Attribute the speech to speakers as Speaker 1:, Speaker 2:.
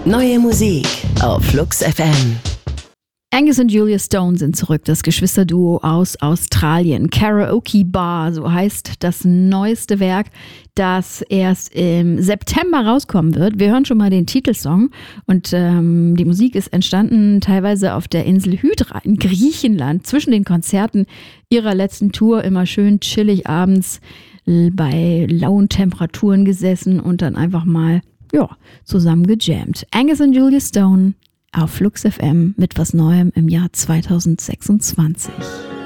Speaker 1: Neue Musik auf Flux FM.
Speaker 2: Angus und Julia Stone sind zurück, das Geschwisterduo aus Australien. Karaoke Bar, so heißt das neueste Werk, das erst im September rauskommen wird. Wir hören schon mal den Titelsong und die Musik ist entstanden teilweise auf der Insel Hydra in Griechenland, zwischen den Konzerten ihrer letzten Tour, immer schön chillig abends bei lauen Temperaturen gesessen und dann einfach mal zusammen gejammt. Angus und Julia Stone auf Flux FM mit was Neuem im Jahr 2026.